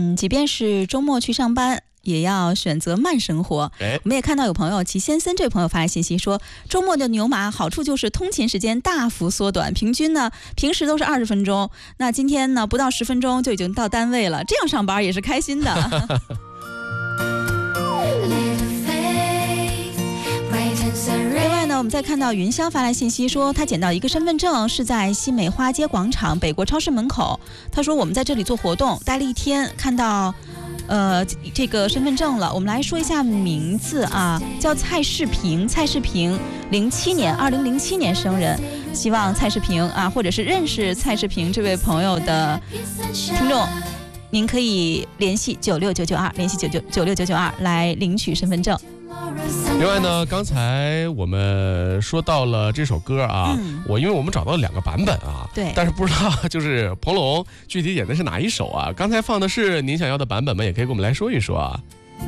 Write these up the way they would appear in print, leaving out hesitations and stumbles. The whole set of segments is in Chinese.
即便是周末去上班，也要选择慢生活。我们也看到有朋友齐先森这位朋友发来信息说，周末的牛马好处就是通勤时间大幅缩短，平均呢平时都是20分钟，那今天呢不到10分钟就已经到单位了，这样上班也是开心的。另外呢，我们再看到云霄发来信息说，他捡到一个身份证是在西美花街广场北国超市门口，他说我们在这里做活动待了一天，看到这个身份证了。我们来说一下名字啊，叫蔡世平，2007年生人，希望蔡世平啊，或者是认识蔡世平这位朋友的听众，您可以联系96992来领取身份证。 另外呢，刚才我们说到了这首歌啊，因为我们找到了2个版本啊， 对， 但是不知道就是彭龙具体演的是哪一首啊？刚才放的是您想要的版本吗？也可以跟我们来说一说啊。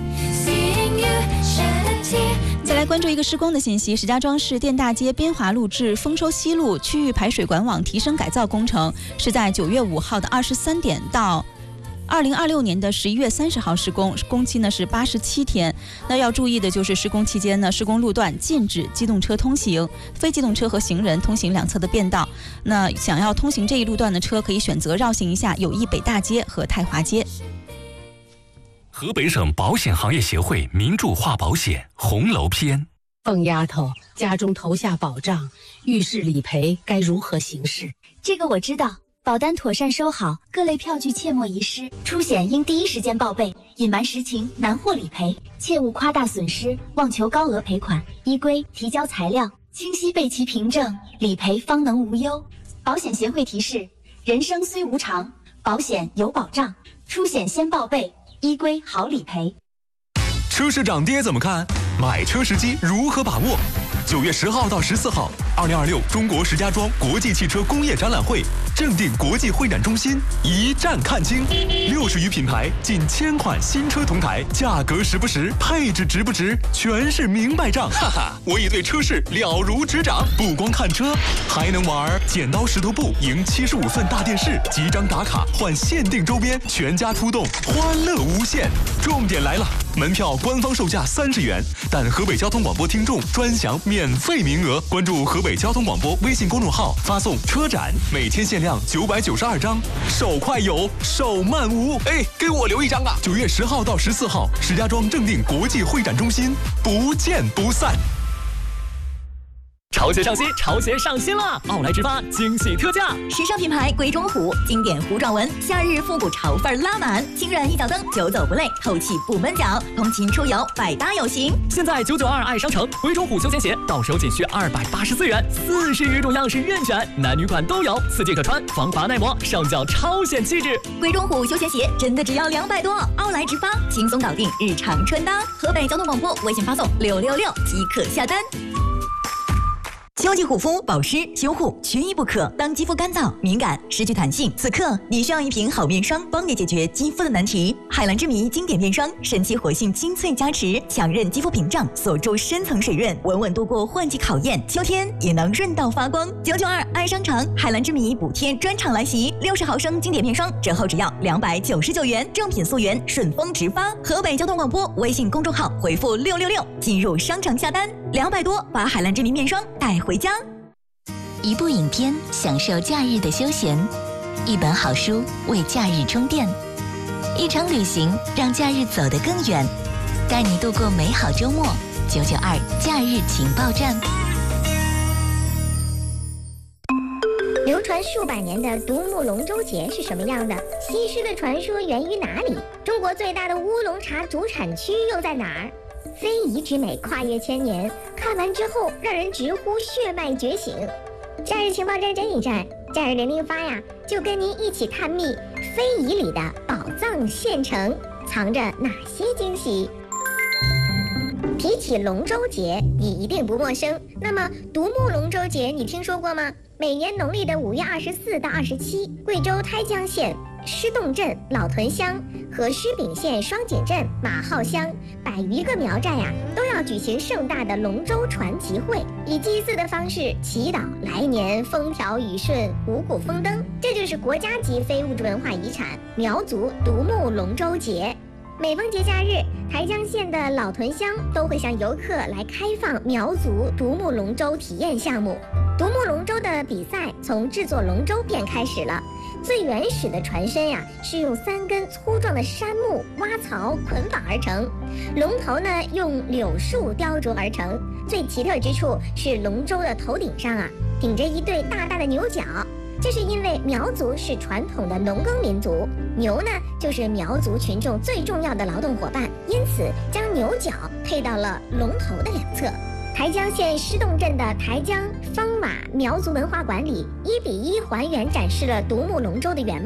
再来关注一个施工的信息，石家庄市电大街边华路至丰收西路区域排水管网提升改造工程是在9月5号的23点到2026年的11月30号施工，工期呢是87天。那要注意的就是施工期间呢，施工路段禁止机动车通行，非机动车和行人通行两侧的便道。那想要通行这一路段的车，可以选择绕行一下友谊北大街和太华街。 河北省保险行业协会名著化保险红楼篇。 凤丫头，家中投下保障，遇事理赔该如何行事？ 这个我知道。保单妥善收好，各类票据切莫遗失，出险应第一时间报备，隐瞒实情难获理赔，切勿夸大损失，妄求高额赔款。依规提交材料，清晰备其凭证，理赔方能无忧。保险协会提示：人生虽无常，保险有保障，出险先报备，依规好理赔。 车市涨跌怎么看？买车时机如何把握？9月10号到14号，2026中国石家庄国际汽车工业展览会正定国际会展中心一站看清，60余品牌，近1000款新车同台，价格实不实，配置值不值，全是明白账。哈哈，我已对车市了如指掌，不光看车，还能玩剪刀石头布赢75寸大电视，集章打卡换限定周边，全家出动，欢乐无限。重点来了，门票官方售价30元，但河北交通广播听众专享免费名额。关注河北交通广播微信公众号，发送车展，每天限量992张，手快有，手慢无。哎，给我留一张啊！9月10号到14号，石家庄正定国际会展中心，不见不散。 潮鞋上新，潮鞋上新了！奥莱直发惊喜特价， 时尚品牌鬼冢虎，经典弧状纹，夏日复古潮范拉满，轻软一脚蹬，久走不累，透气不闷脚，通勤出游百搭有型。 现在992爱商城鬼冢虎休闲鞋到手仅需284元，40余种样式任选，男女款都有，4季可穿，防滑耐磨，上脚超显气质。 鬼冢虎休闲鞋真的只要200多，奥莱直发轻松搞定日常穿搭。河北交通广播微信发送666即可下单。秋季护肤保湿修护缺一不可。当肌肤干燥敏感失去弹性，此刻你需要一瓶好面霜，帮你解决肌肤的难题。海蓝之谜经典面霜，神奇活性精粹加持，强韧肌肤屏障，锁住深层水润，稳稳度过换季考验，秋天也能润到发光。992爱商城海蓝之谜补贴专场来袭，60毫升经典面霜折后只要299元，正品溯源，顺丰直发。河北交通广播微信公众号回复666进入商场下单，200多把海蓝之谜面霜带回家。 一部影片享受假日的休闲，一本好书为假日充电，一场旅行让假日走得更远，带你度过美好周末。992假日情报站。 流传数百年的独木龙舟节是什么样的？西施的传说源于哪里？中国最大的乌龙茶主产区又在哪儿？非遗之美跨越千年，看完之后让人直呼血脉觉醒。假日情报站真一站，假日008呀，就跟您一起探秘非遗里的宝藏县城藏着哪些惊喜。提起龙舟节，你一定不陌生。那么独木龙舟节你听说过吗？ 每年农历的5月24到27，贵州台江县施洞镇老屯乡和施秉县双井镇马号乡100余个苗寨都要举行盛大的龙舟传奇会，以祭祀的方式祈祷来年风调雨顺、五谷丰登。这就是国家级非物质文化遗产苗族独木龙舟节。每逢节假日，台江县的老屯乡都会向游客来开放苗族独木龙舟体验项目。独木龙舟的比赛从制作龙舟便开始了。最原始的船身是用3根粗壮的杉木挖槽捆绑而成，龙头呢用柳树雕琢而成。最奇特之处是龙舟的头顶上顶着一对大大的牛角，这是因为苗族是传统的农耕民族，牛呢就是苗族群众最重要的劳动伙伴，因此将牛角配到了龙头的两侧。台江县施洞镇的台江方瓦苗族文化馆里1:1还原展示了独木龙舟的原貌。